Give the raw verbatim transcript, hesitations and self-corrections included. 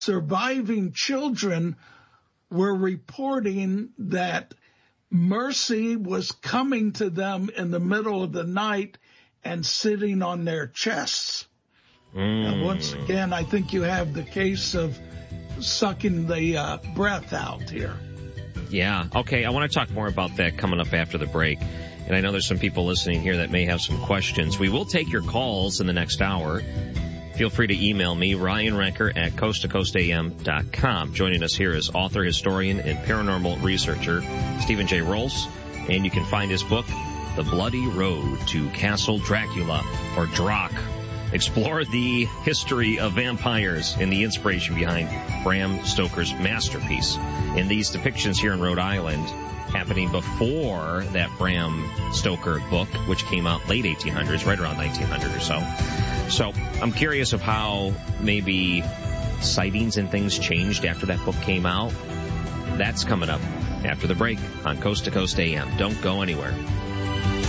surviving children were reporting that Mercy was coming to them in the middle of the night and sitting on their chests. Mm. And once again, I think you have the case of sucking the uh, breath out here. Yeah. Okay. I want to talk more about that coming up after the break. And I know there's some people listening here that may have some questions. We will take your calls in the next hour. Feel free to email me, Ryan Ranker at coast to coast a m dot com. Joining us here is author, historian, and paranormal researcher Stephen J. Rolls. And you can find his book, The Bloody Road to Castle Dracula, or Drac. Explore the history of vampires and the inspiration behind Bram Stoker's masterpiece. And these depictions here in Rhode Island happening before that Bram Stoker book, which came out late eighteen hundreds, right around nineteen hundred or so. So I'm curious of how maybe sightings and things changed after that book came out. That's coming up after the break on Coast to Coast A M. Don't go anywhere.